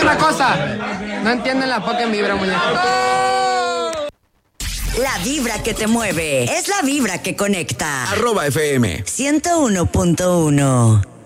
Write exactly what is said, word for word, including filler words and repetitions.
una cosa. No entienden la Pokémon Vibra, muñeco. La vibra que te mueve es la vibra que conecta. Arroba F M ciento uno punto uno.